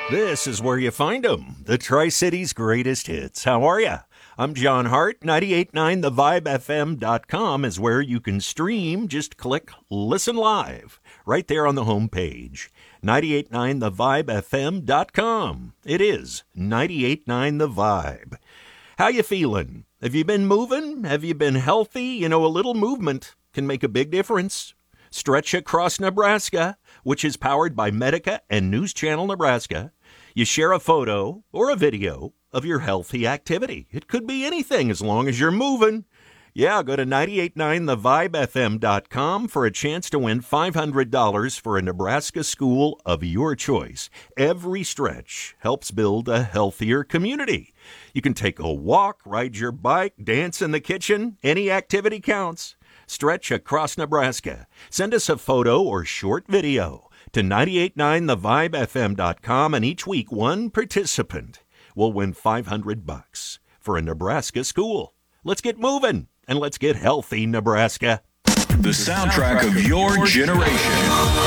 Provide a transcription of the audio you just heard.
This is where you find them, the Tri-Cities greatest hits. How are ya? I'm John Hart. 989thevibefm.com is where you can stream. Just click Listen Live right there on the home page. 989thevibefm.com. It is 989 The Vibe. How you feeling? Have you been moving? Have you been healthy? You know, a little movement can make a big difference. Stretch Across Nebraska, which is powered by Medica and News Channel Nebraska. You share a photo or a video of your healthy activity. It could be anything as long as you're moving. Yeah, go to 989thevibefm.com for a chance to win $500 for a Nebraska school of your choice. Every stretch helps build a healthier community. You can take a walk, ride your bike, dance in the kitchen. Any activity counts. Stretch Across Nebraska. Send us a photo or short video to 989thevibefm.com, and each week one participant will win $500 for a Nebraska school. Let's get moving, and let's get healthy, Nebraska. The soundtrack of your generation.